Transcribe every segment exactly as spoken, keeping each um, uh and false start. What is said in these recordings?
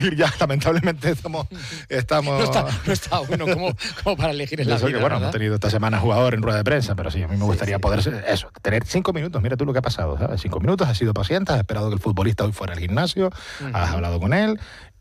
ya lamentablemente estamos... estamos... No, está, no está uno como, como para elegir en la Eso vida, que, bueno, ¿verdad? hemos tenido esta semana jugador en rueda de prensa, pero sí, a mí me gustaría sí, sí. poder ser- eso, tener cinco minutos. Mira tú lo que ha pasado, ¿sabes? Cinco minutos, has sido paciente, has esperado que el futbolista hoy fuera al gimnasio, Ujú. has hablado con él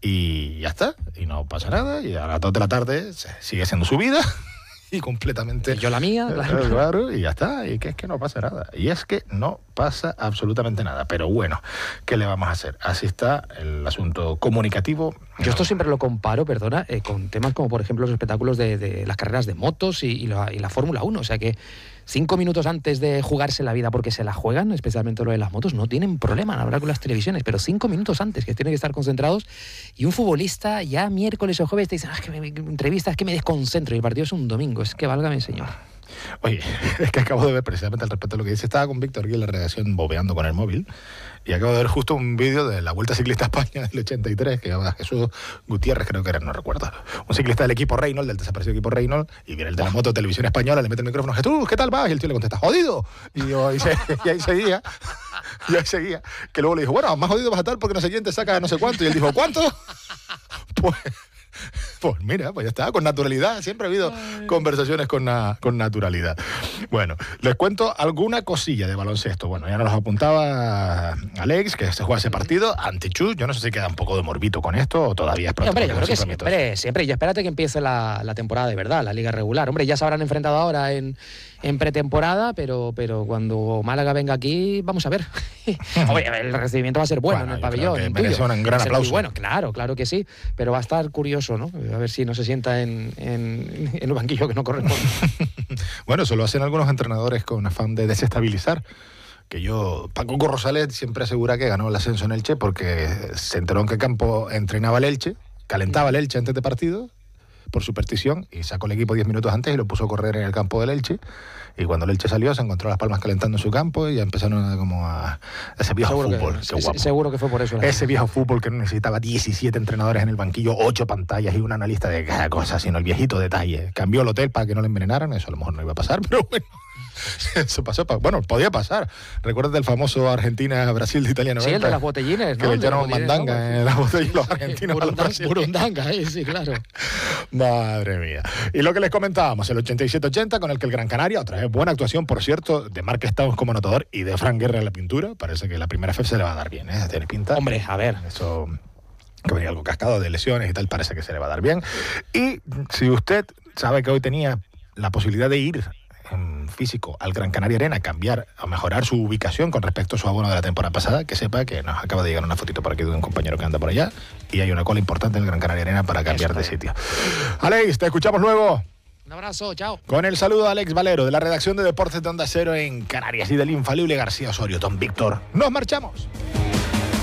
y ya está. Y no pasa nada. Y a las dos de la tarde se- sigue siendo su vida y completamente... Y yo la mía, Eh, claro. claro, y ya está, y que es que no pasa nada. Y es que no pasa absolutamente nada. Pero bueno, ¿qué le vamos a hacer? Así está el asunto comunicativo. Yo esto siempre lo comparo, perdona, eh, con temas como, por ejemplo, los espectáculos de, de las carreras de motos y, y la, y la Fórmula uno. O sea que cinco minutos antes de jugarse la vida porque se la juegan, especialmente lo de las motos, no tienen problema en hablar con las televisiones, pero cinco minutos antes, que tienen que estar concentrados, y un futbolista ya miércoles o jueves te dicen, ah, que me, me entrevistas, que me desconcentro, y el partido es un domingo, es que válgame señor. Oye, es que acabo de ver precisamente al respecto de lo que dice. Estaba con Víctor aquí en la redacción bobeando con el móvil y acabo de ver justo un vídeo de la Vuelta Ciclista a España del ochenta y tres, que llamaba Jesús Gutiérrez, creo que era, no recuerdo. Un ciclista del equipo Reynolds, del desaparecido equipo Reynolds, y viene el de la moto Televisión Española, le mete el micrófono, Jesús, ¿qué tal vas? Y el tío le contesta, ¡jodido! Y, yo, y, se- y ahí seguía, y ahí seguía. Que luego le dijo, bueno, más jodido vas a estar porque no sé quién te saca no sé cuánto. Y él dijo, ¿cuánto? Pues... Pues mira, pues ya está, con naturalidad. Siempre ha habido Ay. conversaciones con, na, con naturalidad. Bueno, les cuento alguna cosilla de baloncesto. Bueno, ya nos los apuntaba Alex, que se juega ese partido ante Chus. Yo no sé si queda un poco de morbito con esto o todavía es pronto. Hombre, yo creo que siempre, siempre. Y espérate que empiece la, la temporada de verdad, la liga regular. Hombre, ya se habrán enfrentado ahora en, en pretemporada, pero, pero cuando Málaga venga aquí, vamos a ver. Oye, el recibimiento va a ser bueno, bueno en el pabellón. Que merece un gran aplauso. Bueno, claro, claro que sí, pero va a estar curioso, ¿no? A ver si no se sienta en, en, en el banquillo que no corresponde. Bueno, eso lo hacen algunos entrenadores con afán de desestabilizar. Que yo, Paco Rosales siempre asegura que ganó el ascenso en Elche porque se enteró en qué campo entrenaba el Elche, calentaba el Elche antes de partido, por superstición, y sacó el equipo diez minutos antes y lo puso a correr en el campo del Elche. Y cuando el Elche salió, se encontró las palmas calentando en su campo y ya empezaron a, como a ese viejo seguro fútbol. Que, qué guapo. Seguro que fue por eso. Ese viejo fútbol que no necesitaba diecisiete entrenadores en el banquillo, ocho pantallas y un analista de cada cosa, sino el viejito detalle. Cambió el hotel para que no le envenenaran, eso a lo mejor no iba a pasar, pero bueno. Eso pasó, bueno, podía pasar. Recuerdas del famoso Argentina-Brasil de Italia noventa. Sí, el de las botellines, ¿no? Que le echaron mandanga no, en las botellas los argentinos. Burundanga, Burundanga, eh, sí, claro. Madre mía. Y lo que les comentábamos, el ochenta y siete ochenta, con el que el Gran Canaria, otra vez buena actuación, por cierto, de Marc Stamos como anotador y de Fran Guerra en la pintura. Parece que la primera F se le va a dar bien, ¿eh? Tiene pinta. Hombre, a ver. Eso... que venía algo cascado de lesiones y tal, parece que se le va a dar bien. Y si usted sabe que hoy tenía la posibilidad de ir en físico al Gran Canaria Arena, cambiar o mejorar su ubicación con respecto a su abono de la temporada pasada, que sepa que nos acaba de llegar una fotito por aquí de un compañero que anda por allá y hay una cola importante en el Gran Canaria Arena para cambiar de sitio. Alex, te escuchamos luego. Un abrazo, chao. Con el saludo a Alex Valero, de la redacción de Deportes de Onda Cero en Canarias, y del infalible García Osorio, don Víctor. ¡Nos marchamos!